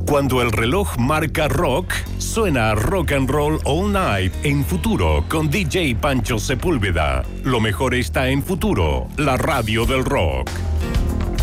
Cuando el reloj marca rock, suena Rock and Roll All Night en Futuro con DJ Pancho Sepúlveda. Lo mejor está en Futuro, la radio del rock.